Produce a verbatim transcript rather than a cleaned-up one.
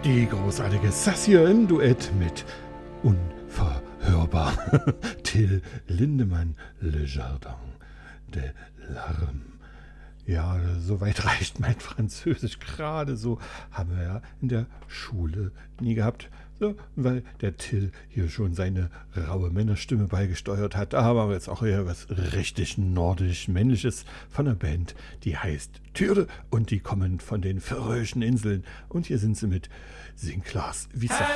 Die großartige Sass hier im Duett mit unverhörbar Till Lindemann, Le Jardin de Larme. Ja, soweit reicht mein Französisch gerade so. Haben wir ja in der Schule nie gehabt. So, weil der Till hier schon seine raue Männerstimme beigesteuert hat. Da haben wir jetzt auch eher was richtig nordisch-männliches von der Band. Die heißt Türde und die kommen von den Färöischen Inseln. Und hier sind sie mit Singklas Visa.